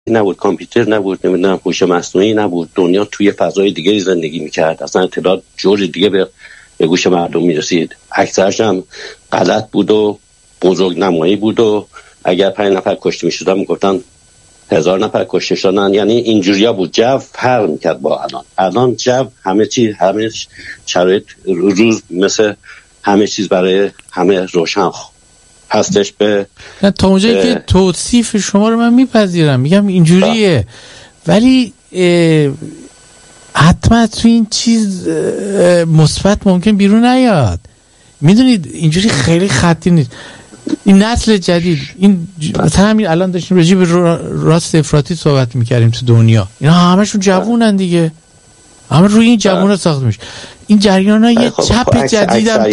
نبود، کامپیوتر نبود، نمیدونم هوش مصنوعی نبود، دنیا توی فضای دیگری زندگی میکرد، اصلا اطلاعات جور دیگه به گوش مردم میرسید. اکثرش هم غلط بود و بزرگ نمایی بود و اگر 5 نفر کشته میشدن میگفتن 1000 نفر کشته شدن. یعنی اینجوریا بود. جو فرق میکرد با الان جو همه شرایط روز مثل همه چیز برای همه روشن هستش. به تا اونجایی که توصیف شما رو من میپذیرم، میگم اینجوریه، ولی حتما تو این چیز مثبت ممکن بیرون نیاد. میدونید اینجوری خیلی خطی نیست. این نسل جدید، این مثلا همین الان داشتیم راجع به راست افراطی صحبت میکردیم تو دنیا، اینا همشون جوونن دیگه، همه روی این جوونا ساخته میشه. این جریانا یه چپ جدیدم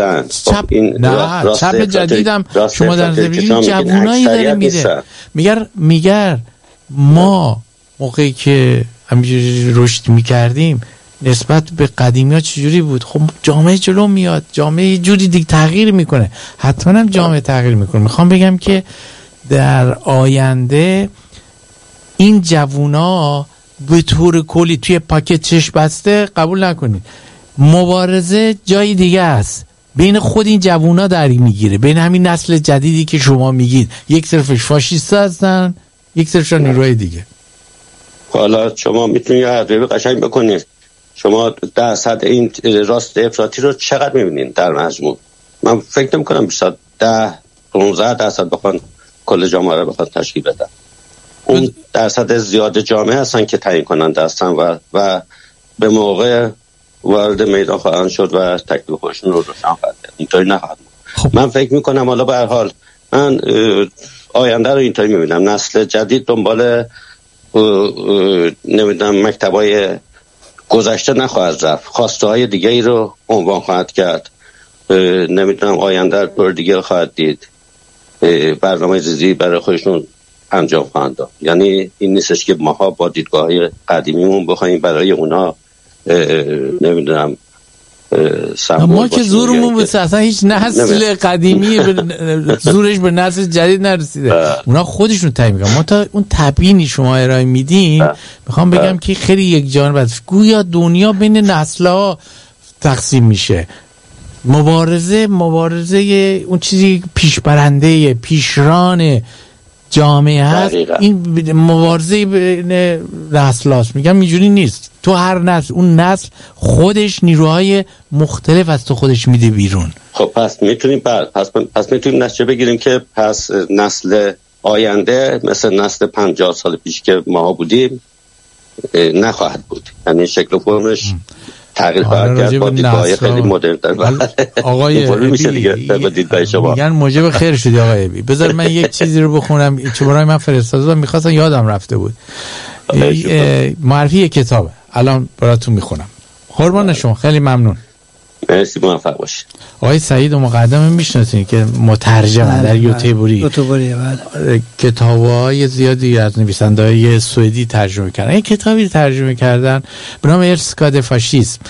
چپ جدیدم شما در زمین جوونایی داره میده. میگر ما موقعی که همینجوری رشد میکردیم نسبت به قدیمی‌ها چجوری بود؟ خب جامعه جلو میاد، جامعه یه جوری دیگه تغییر میکنه، حتما هم جامعه تغییر میکنه. میخوام بگم که در آینده این جوونا به طور کلی توی پاکت چشم بسته قبول نکنید. مبارزه جای دیگه است، بین خود این جوونا داری میگیره، بین همین نسل جدیدی که شما میگید، یک طرفش فاشیستا هستن، یک طرفش نیروهای دیگه. حالا شما میتونید یه حرفی قشنگ بکنید. شما درصد این راست افراطی رو چقدر میبینید در مجموع؟ من فکر نمی‌کنم بیشتر 10-15% بخوان کل جامعه رو بخوان تشکیل بدن. اون درصد زیاد جامعه هستن که تعیین کننده هستن و به موقع وارد میدان خواهند شد و تکلیف خودشون رو روشن خواهند کرد. اینطوری نخواهد بود. من فکر میکنم حالا به هر حال من آینده رو اینطوری میبینم. نسل جدید دنبال نمیدونم مکتبای گذشته نخواهد رفت، خواسته های دیگه ای رو عنوان خواهد کرد. نمیدونم آینده رو دیگه خواهد دید، برنامه ریزی برای خودشون انجام خواهند داد. یعنی این نیستش که ماها با دیدگاه های قدیمیمون بخوایم برای اونا نمیدونم ما که زورمون به اصلا هیچ نسل قدیمی زورش به نسل جدید نرسیده، اونا خودشون تعیین میکنن. ما تا اون تبیینی شما ارائه میدین میخوام بگم که خیلی یک جانب گویا دنیا بین نسل‌ها تقسیم میشه. مبارزه اون چیزی پیشبرنده پیشران جامعه هست، این مبارزه بین نسل هاست. میگم اینجوری نیست، تو هر نسل اون نسل خودش نیروهای مختلف از تو خودش میده بیرون. خب پس میتونیم پس میتونیم نتیجه بگیریم که پس نسل آینده مثل نسل 50 سال پیش که ما بودیم نخواهد بود. یعنی شکل و فرمش تغییر خواهد کرد با دیدگاه خیلی مدرن تر. آقای میگن موجب خیر شدی آقای ابی. بذار من یک چیزی رو بخونم چون برای من فرستادم، می‌خواستم یادم رفته بود. معرفی کتابه، الان براتون میخونم. قربان شما، خیلی ممنون. مرسی، موفق باشید. آقای سعید مقدم میشناسین که مترجم در یوتیوبری کتاب‌های زیادی از نویسنده‌های سوئدی ترجمه کردن. این کتابی ترجمه کردن به نام ارسکاد فاشیسم،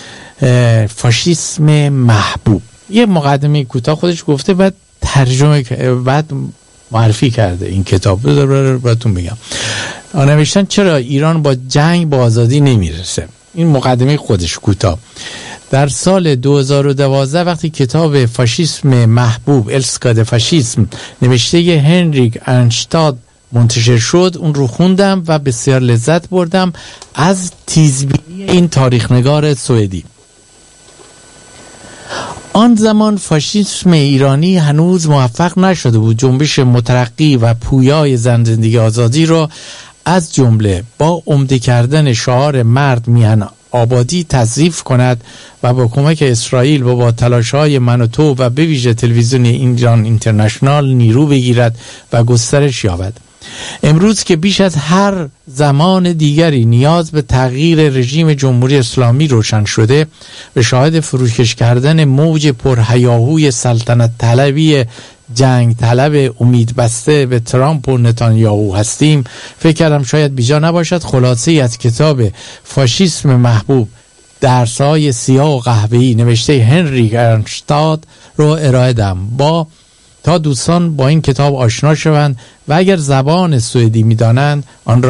فاشیسم محبوب. یه مقدمه کوتاه خودش گفته، بعد ترجمه بعد معرفی کرده این کتاب. براتون بگم نوشتن چرا ایران با جنگ با آزادی نمیرسه. این مقدمه خودش کوتاه. در سال 2012 وقتی کتاب فاشیسم محبوب، السکاد فاشیسم، نوشته هنریک ارنشتاد منتشر شد، اون رو خوندم و بسیار لذت بردم از تیزبینی این تاریخنگار سوئدی. آن زمان فاشیسم ایرانی هنوز موفق نشده بود جنبش مترقی و پویای زندگی آزادی را از جمله با عمده کردن شعار مرد میهن آبادی تضعیف کند و با کمک اسرائیل و با تلاش‌های من و تو و به ویژه تلویزیون ایران اینترنشنال نیرو بگیرد و گسترش یابد. امروز که بیش از هر زمان دیگری نیاز به تغییر رژیم جمهوری اسلامی روشن شده و شاهد فروکش کردن موج پرهیاهوی سلطنت طلبی جنگ طلب امید بسته به ترامپ و نتانیاهو هستیم، فکر کردم شاید بیجا نباشد خلاصه‌ای از کتاب فاشیسم محبوب، درس‌های سیاه و قهوه‌ای نوشته هنریک ارنشتاد رو ارائه دم تا دوستان با این کتاب آشنا شوند و اگر زبان سوئدی می‌دانند آن را